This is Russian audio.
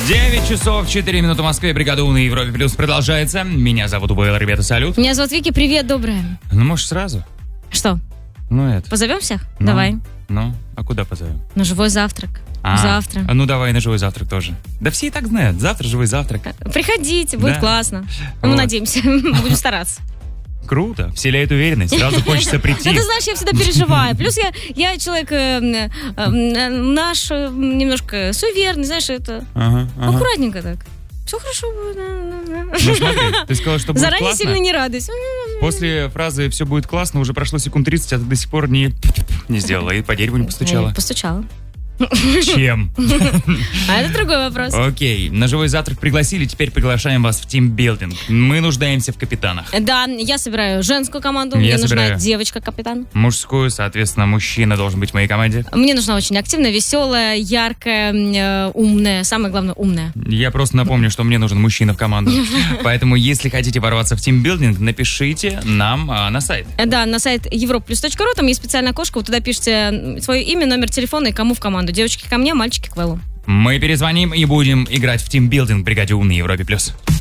9 часов 4 минуты в Москве. Бригада У на Европе Плюс продолжается. Меня зовут УБЛ, ребята, салют. Меня зовут Вики, привет, доброе. Ну, может, сразу? Что? Ну, это. Позовем всех? Ну, Давай. Ну, а куда позовем? На живой завтрак. Завтра. Ну, давай на живой завтрак тоже. Да все и так знают. Завтра живой завтрак. Приходите, будет Да. классно. Вот. Мы надеемся, будем стараться. Круто. Вселяет уверенность. Сразу хочется прийти. Да ты знаешь, я всегда переживаю. Плюс я человек наш, немножко суеверный, знаешь, это Ага. аккуратненько так. Все хорошо будет. Ну, смотри, ты сказала, что будет Заранее классно. сильно не радуйся. После фразы «все будет классно» уже прошло секунд 30, а ты до сих пор не сделала и по дереву не постучала. Постучала. Чем? А это другой вопрос. Окей, на живой завтрак пригласили, теперь приглашаем вас в тимбилдинг. Мы нуждаемся в капитанах. Да, я собираю женскую команду, Я мне нужна собираю. девочка-капитан. Мужскую, соответственно, мужчина должен быть в моей команде. Мне нужна очень активная, веселая, яркая, умная, самое главное, умная. Я просто напомню, что мне нужен мужчина в команду. Поэтому, если хотите ворваться в тимбилдинг, напишите нам на сайт. Да, на сайт europlus.ru, там есть специальное окошко, вы туда пишете свое имя, номер телефона и кому в команду. Девочки ко мне, мальчики к Вэллу. Мы перезвоним и будем играть в тимбилдинг в бригаде У на Европе Плюс.